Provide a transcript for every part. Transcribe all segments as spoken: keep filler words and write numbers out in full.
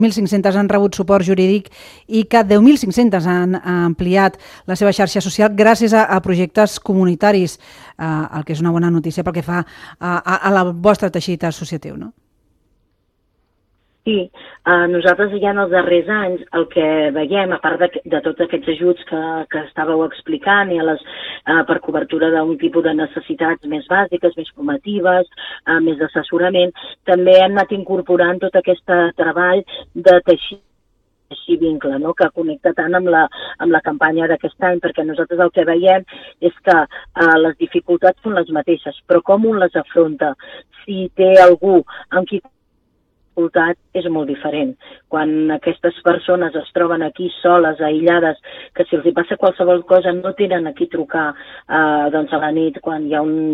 mil cinc-centes han rebut suport jurídic i que deu mil cinc-centes han ampliat la seva xarxa social gràcies a, a projectes comunitaris, eh, el que és una bona notícia pel que fa a, a, a la vostre teixit associatiu, no? Sí, eh, nosaltres ja en els darrers anys el que veiem, a part de, de tots aquests ajuts que, que estàveu explicant i a les, eh, per cobertura d'un tipus de necessitats més bàsiques, més formatives, eh, més d'assessorament, també hem anat incorporant tot aquest treball de teixit així vincle, no? Que connecta tant amb la, amb la campanya d'aquest any, perquè nosaltres el que veiem és que eh, les dificultats són les mateixes, però com un les afronta, si té algú amb qui dificultat és molt diferent. Quan aquestes persones es troben aquí soles, aïllades, que si els hi passa qualsevol cosa no tenen a qui trucar eh, doncs a la nit quan hi ha un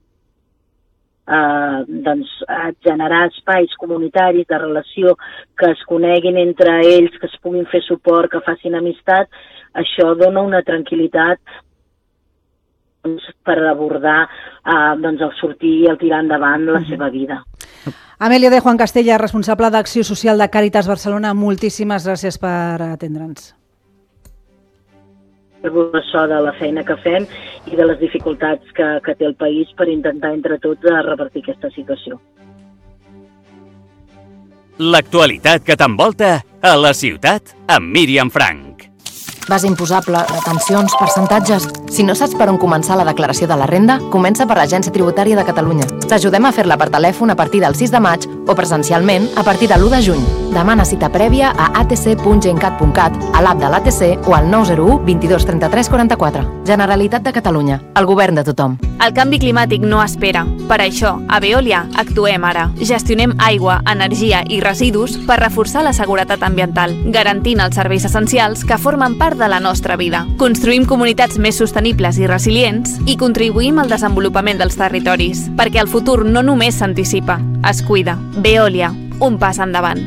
Uh, doncs, a generar espais comunitaris de relació que es coneguin entre ells, que es puguin fer suport, que facin amistat, això dona una tranquil·litat doncs, per abordar uh, doncs, el sortir i el tirar endavant la uh-huh. seva vida. Amèlia de Juan Castella, responsable d'Acció Social de Càritas Barcelona, moltíssimes gràcies per atendre'ns. Això de la feina que fem i de les dificultats que, que té el país per intentar entre tots revertir aquesta situació. L'actualitat que t'envolta a la ciutat amb Míriam Frank. Base imposable, retencions, percentatges... Si no saps per on començar la declaració de la renda, comença per l'Agència Tributària de Catalunya. T'ajudem a fer-la per telèfon a partir del sis de maig o presencialment a partir de l'u de juny. Demana cita prèvia a a t c punt gencat punt cat, a l'app de l'A T C o al nou zero u vint-i-dos trenta-tres quaranta-quatre. Generalitat de Catalunya, el govern de tothom. El canvi climàtic no espera. Per això, a Veolia actuem ara. Gestionem aigua, energia i residus per reforçar la seguretat ambiental, garantint els serveis essencials que formen part de la nostra vida. Construïm comunitats més sostenibles i resilients i contribuïm al desenvolupament dels territoris, perquè el futur no només s'anticipa, es cuida. Veolia, un pas endavant.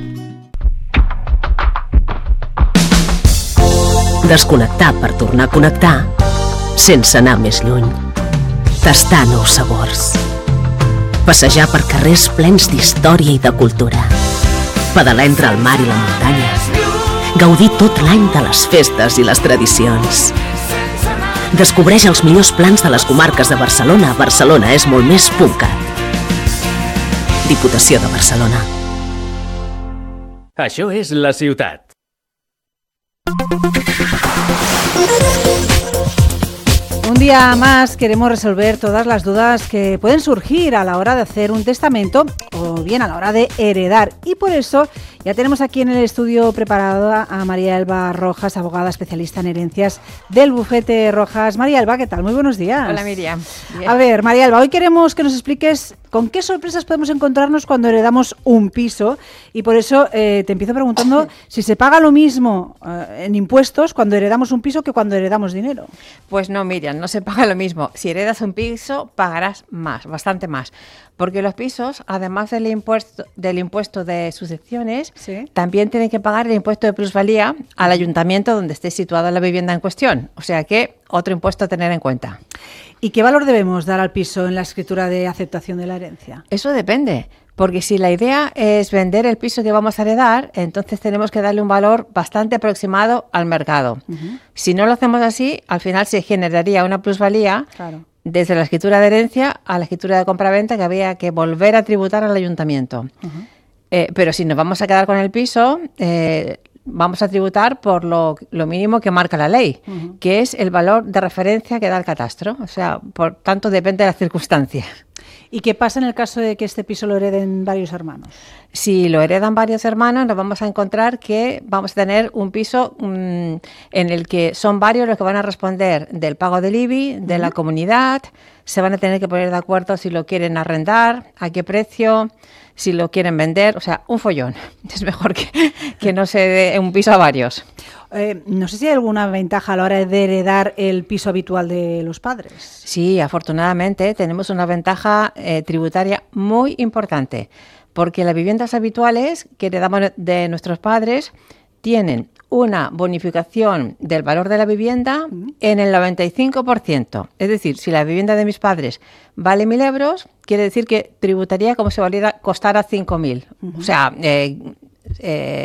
Desconnectar per tornar a connectar sense anar més lluny. Tastar nous sabors. Passejar per carrers plens d'història i de cultura. Pedalar entre el mar i la muntanya. Gaudir tot l'any de les festes i les tradicions. Descobreix els millors plans de les comarques de Barcelona. Barcelona és molt més punt cat. Diputació de Barcelona. Això és la ciutat. Un día más queremos resolver todas las dudas que pueden surgir a la hora de hacer un testamento o bien a la hora de heredar. Y por eso ya tenemos aquí en el estudio preparado a María Elba Rojas, abogada especialista en herencias del bufete Rojas. María Elba, ¿qué tal? Muy buenos días. Hola, Miriam. Bien. A ver, María Elba, hoy queremos que nos expliques con qué sorpresas podemos encontrarnos cuando heredamos un piso y por eso eh, te empiezo preguntando si se paga lo mismo eh, en impuestos cuando heredamos un piso que cuando heredamos dinero. Pues no, Miriam, no se paga lo mismo. Si heredas un piso, pagarás más, bastante más. Porque los pisos, además del impuesto, del impuesto de sucesiones, ¿sí?, también tienen que pagar el impuesto de plusvalía al ayuntamiento donde esté situada la vivienda en cuestión. O sea que otro impuesto a tener en cuenta. ¿Y qué valor debemos dar al piso en la escritura de aceptación de la herencia? Eso depende. Porque si la idea es vender el piso que vamos a heredar, entonces tenemos que darle un valor bastante aproximado al mercado. Uh-huh. Si no lo hacemos así, al final se generaría una plusvalía, claro, desde la escritura de herencia a la escritura de compraventa que había que volver a tributar al ayuntamiento. Uh-huh. Eh, pero si nos vamos a quedar con el piso, eh, vamos a tributar por lo, lo mínimo que marca la ley, uh-huh, que es el valor de referencia que da el catastro. O sea, por tanto, depende de las circunstancias. ¿Y qué pasa en el caso de que este piso lo hereden varios hermanos? Si lo heredan varios hermanos, nos vamos a encontrar que vamos a tener un piso mmm, en el que son varios los que van a responder del pago del I B I, de uh-huh, la comunidad. Se van a tener que poner de acuerdo si lo quieren arrendar, a qué precio, si lo quieren vender. O sea, un follón. Es mejor que, que no se dé un piso a varios. Eh, no sé si hay alguna ventaja a la hora de heredar el piso habitual de los padres. Sí, afortunadamente tenemos una ventaja eh, tributaria muy importante, porque las viviendas habituales que heredamos de nuestros padres tienen una bonificación del valor de la vivienda en el noventa y cinco por ciento. Es decir, si la vivienda de mis padres vale mil euros, quiere decir que tributaría como si valiera, costara cinco mil. Uh-huh. O sea, eh, eh,